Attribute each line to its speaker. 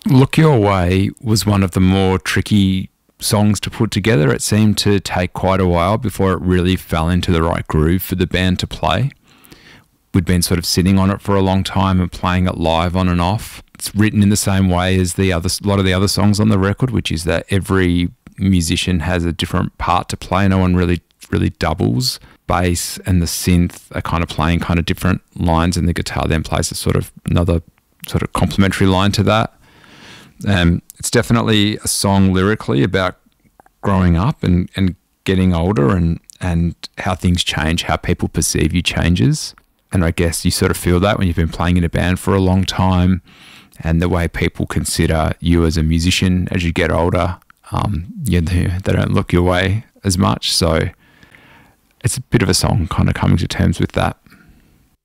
Speaker 1: Look Your Way was one of the more tricky songs to put together. It seemed to take quite a while before it really fell into the right groove for the band to play. We'd been sort of sitting on it for a long time and playing it live on and off. It's written in the same way as a lot of the other songs on the record, which is that every musician has a different part to play. No one really doubles. Bass and the synth are kind of playing kind of different lines, and the guitar then plays a sort of another sort of complementary line to that. It's definitely a song lyrically about growing up and getting older and how things change, how people perceive you changes. And I guess you sort of feel that when you've been playing in a band for a long time, and the way people consider you as a musician as you get older, they don't look your way as much. So it's a bit of a song kind of coming to terms with that.